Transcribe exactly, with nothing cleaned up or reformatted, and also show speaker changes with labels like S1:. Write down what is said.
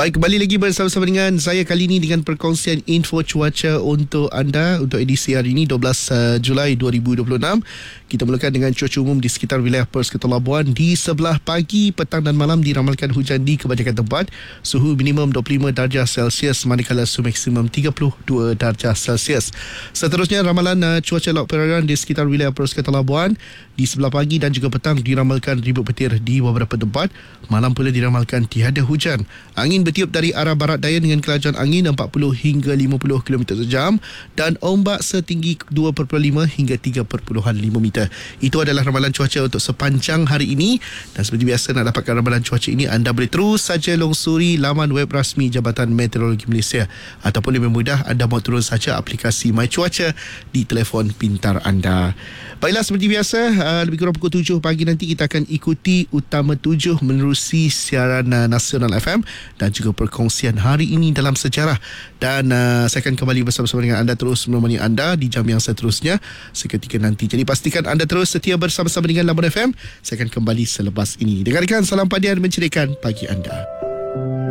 S1: Baik, kembali lagi bersama-sama dengan saya kali ini dengan perkongsian info cuaca untuk anda untuk edisi hari ini dua belas Julai dua ribu dua puluh enam. Kita mulakan dengan cuaca umum di sekitar wilayah Perth Kota Labuan. Di sebelah pagi, petang dan malam diramalkan hujan di kebanyakan tempat. Suhu minimum dua puluh lima darjah Celsius manakala suhu maksimum tiga puluh dua darjah Celsius. Seterusnya ramalan uh, cuaca laut perairan di sekitar wilayah Perth Kota Labuan. Di sebelah pagi dan juga petang diramalkan ribut petir di beberapa tempat. Malam pula diramalkan tiada hujan. Angin bertiup dari arah barat daya dengan kelajuan angin empat puluh hingga lima puluh kilometer sejam dan ombak setinggi dua perpuluhan lima hingga tiga perpuluhan lima meter. Itu adalah ramalan cuaca untuk sepanjang hari ini. Dan seperti biasa, nak dapatkan ramalan cuaca ini, anda boleh terus saja longsuri laman web rasmi Jabatan Meteorologi Malaysia, ataupun lebih mudah anda mahu turun saja aplikasi My Cuaca di telefon pintar anda. Baiklah, seperti biasa, uh, lebih kurang pukul tujuh pagi nanti kita akan ikuti Utama tujuh menerusi siaran uh, Nasional F M dan juga perkongsian hari ini dalam sejarah. Dan uh, saya akan kembali bersama-sama dengan anda, terus menemani anda di jam yang seterusnya seketika nanti. Jadi pastikan anda terus setia bersama-sama dengan Labuan F M. Saya akan kembali selepas ini. Dengarkan Salam Padian menceriakan pagi anda.